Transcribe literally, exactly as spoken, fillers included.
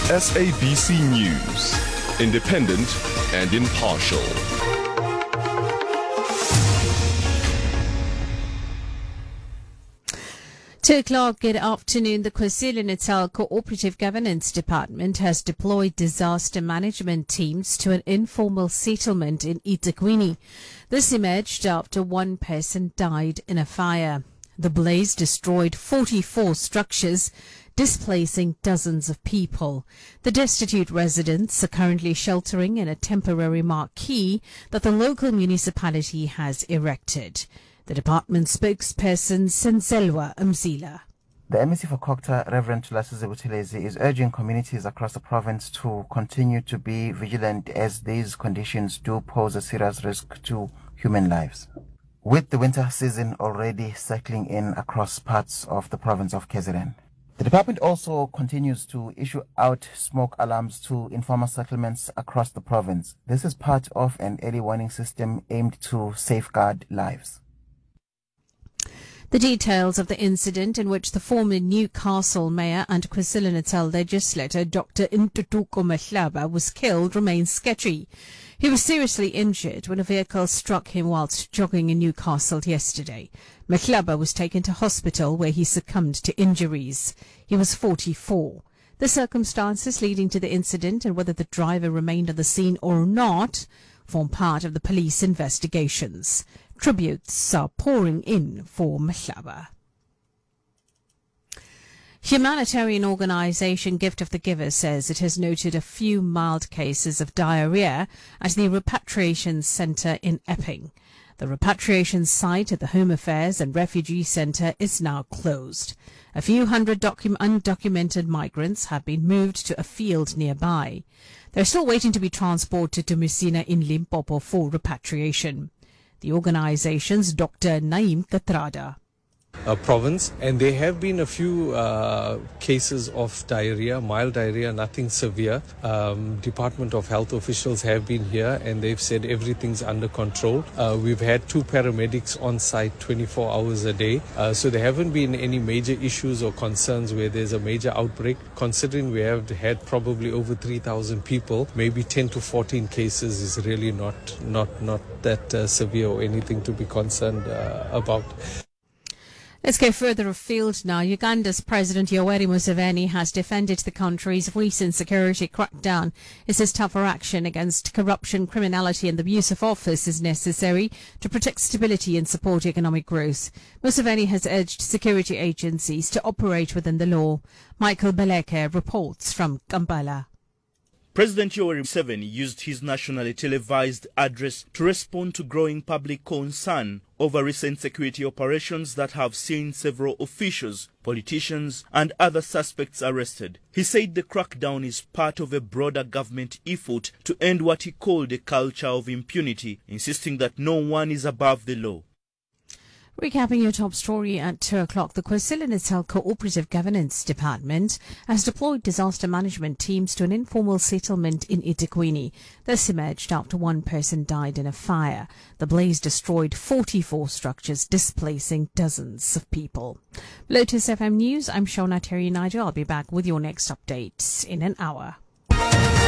S A B C News, independent and impartial. Two o'clock, good afternoon. The KwaZulu-Natal Cooperative Governance Department has deployed disaster management teams to an informal settlement in eThekwini. This emerged after one person died in a fire. The blaze destroyed forty-four structures, displacing dozens of people. The destitute residents are currently sheltering in a temporary marquee that the local municipality has erected. The department spokesperson, Senzelwa Mzila. The M E C for Kokta, Reverend Thulasizwe Buthelezi, is urging communities across the province to continue to be vigilant as these conditions do pose a serious risk to human lives. With the winter season already circling in across parts of the province of K Z N. The department also continues to issue out smoke alarms to informal settlements across the province. This is part of an early warning system aimed to safeguard lives. The details of the incident in which the former Newcastle mayor and KwaZulu-Natal legislator Doctor Ntuthuko Mahlaba was killed remain sketchy. He was seriously injured when a vehicle struck him whilst jogging in Newcastle yesterday. Mahlaba was taken to hospital where he succumbed to injuries. He was forty-four. The circumstances leading to the incident and whether the driver remained on the scene or not form part of the police investigations. Tributes are pouring in for Mahlaba. Humanitarian organisation Gift of the Giver says it has noted a few mild cases of diarrhea at the repatriation centre in Epping. The repatriation site at the Home Affairs and Refugee Centre is now closed. A few hundred docu- undocumented migrants have been moved to a field nearby. They're still waiting to be transported to Musina in Limpopo for repatriation. The organization's Doctor Naim Katrada. Uh, province, and there have been a few uh, cases of diarrhea, mild diarrhea, nothing severe. Um, Department of Health officials have been here and they've said everything's under control. Uh, we've had two paramedics on site twenty-four hours a day, uh, so there haven't been any major issues or concerns where there's a major outbreak. Considering we have had probably over three thousand people, maybe ten to fourteen cases is really not not not that uh, severe or anything to be concerned uh, about. Let's go further afield now. Uganda's President Yoweri Museveni has defended the country's recent security crackdown. He says tougher action against corruption, criminality and the abuse of office is necessary to protect stability and support economic growth. Museveni has urged security agencies to operate within the law. Michael Beleke reports from Kampala. President Yoweri Museveni used his nationally televised address to respond to growing public concern over recent security operations that have seen several officials, politicians and other suspects arrested. He said the crackdown is part of a broader government effort to end what he called a culture of impunity, insisting that no one is above the law. Recapping your top story at two o'clock, the KwaZulu-Natal Cooperative Governance Department has deployed disaster management teams to an informal settlement in eThekwini. This emerged after one person died in a fire. The blaze destroyed forty-four structures, displacing dozens of people. Lotus F M News, I'm Shona Terry Nigel. I'll be back with your next updates in an hour.